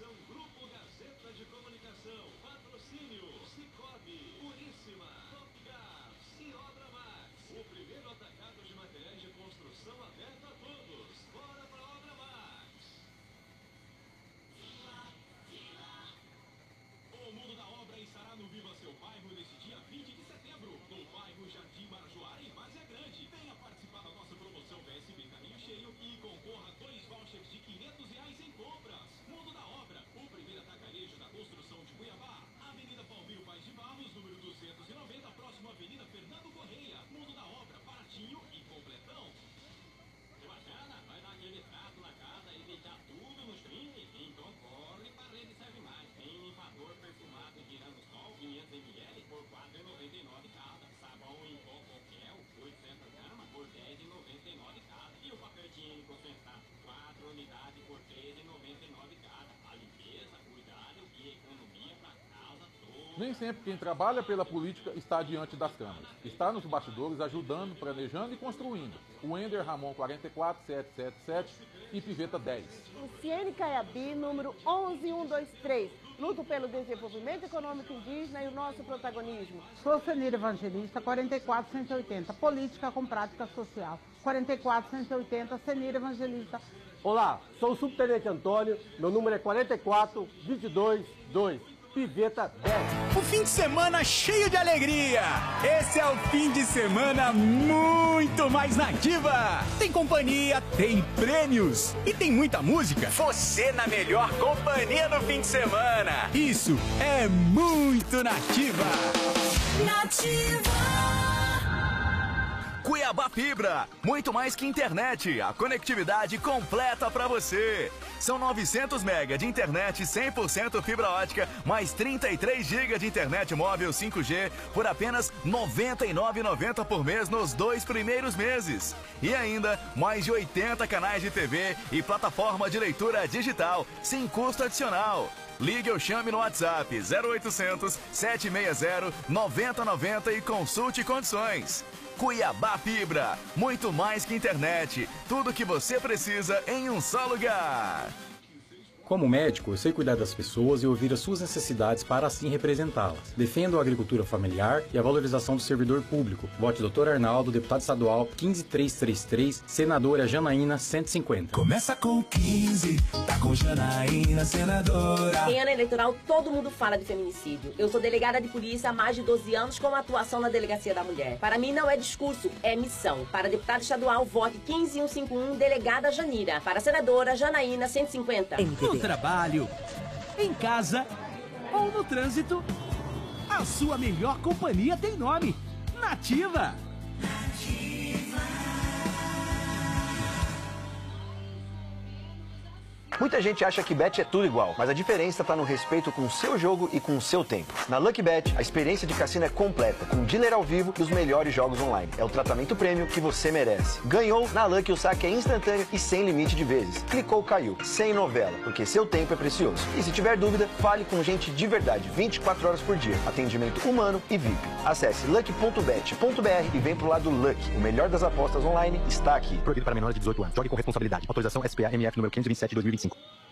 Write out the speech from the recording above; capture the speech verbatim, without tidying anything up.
Apresentação Grupo Gazeta de Comunicação. Patrocínio Cicobi, Puríssima, Topgás e Obra Max. O primeiro atacado de materiais de construção aberto a todos. Bora pra Obra Max. O Mundo da Obra estará no Viva Seu Bairro nesse dia vinte de setembro, no bairro Jardim Marajoara, em Várzea Grande. Venha participar da nossa promoção P S B Carrinho Cheio e concorra a dois vouchers de quinhentos reais em compras. Mundo da Obra, o primeiro atacarejo da construção de Cuiabá. Avenida Palmiro Paz de Barros, número duzentos e noventa, próximo à Avenida Fernando Correia. Mundo da Obra, baratinho e completão. Que bacana, vai dar aquele trato na casa e deixar tudo nos trinques? Então corre para a Rede Serve Mais. Tem limpador perfumado girando sol, quinhentos mililitros por quatro reais e noventa e nove cada. Sabão em pó Coquel, oitocentos gramas por dez reais e noventa e nove cada. E o papel higiênico concentrado, quatro unidades por três reais e noventa e nove cada. A limpeza, cuidado e economia para casa toda. Nem sempre quem trabalha pela política está diante das câmeras. Está nos bastidores ajudando, planejando e construindo. O Ender Ramon quatro quatro sete sete sete e Piveta dez. Luciene Caiabi, número onze mil cento e vinte e três. Luto pelo desenvolvimento econômico indígena e o nosso protagonismo. Sou Senira Evangelista, quarenta e quatro cento e oitenta. Política com prática social. quarenta e quatro cento e oitenta, Senira Evangelista. Olá, sou o Subtenente Antônio, meu número é quarenta e quatro, vinte e dois, dois. Piveta dez. O fim de semana cheio de alegria. Esse é o fim de semana muito mais nativa. Tem companhia, tem prêmios e tem muita música. Você na melhor companhia no fim de semana. Isso é muito nativa. Nativa. Cuiabá Fibra, muito mais que internet, a conectividade completa para você. São novecentos mega de internet cem por cento fibra ótica, mais trinta e três gigas de internet móvel cinco G por apenas noventa e nove reais e noventa centavos por mês nos dois primeiros meses. E ainda mais de oitenta canais de T V e plataforma de leitura digital, sem custo adicional. Ligue ou chame no WhatsApp zero oitocentos, sete seis zero, nove zero nove zero e consulte condições. Cuiabá Fibra, muito mais que internet, tudo que você precisa em um só lugar. Como médico, eu sei cuidar das pessoas e ouvir as suas necessidades para assim representá-las. Defendo a agricultura familiar e a valorização do servidor público. Vote doutor Arnaldo, deputado estadual quinze mil trezentos e trinta e três, senadora Janaína cento e cinquenta. Começa com quinze, tá com Janaína, senadora. Em ano eleitoral, todo mundo fala de feminicídio. Eu sou delegada de polícia há mais de doze anos com atuação na Delegacia da Mulher. Para mim não é discurso, é missão. Para deputado estadual, vote quinze mil cento e cinquenta e um, delegada Janira. Para senadora Janaína cento e cinquenta. No trabalho, em casa ou no trânsito, a sua melhor companhia tem nome: Nativa. Muita gente acha que bet é tudo igual, mas a diferença está no respeito com o seu jogo e com o seu tempo. Na Lucky Bet, a experiência de cassino é completa, com dealer ao vivo e os melhores jogos online. É o tratamento prêmio que você merece. Ganhou? Na Lucky o saque é instantâneo e sem limite de vezes. Clicou, caiu. Sem novela, porque seu tempo é precioso. E se tiver dúvida, fale com gente de verdade, vinte e quatro horas por dia. Atendimento humano e V I P. Acesse lucky ponto bet ponto b r e vem pro lado Lucky. O melhor das apostas online está aqui. Proibido para menores de dezoito anos. Jogue com responsabilidade. Autorização S P A M F número quinhentos e vinte e sete de dois mil e vinte e cinco.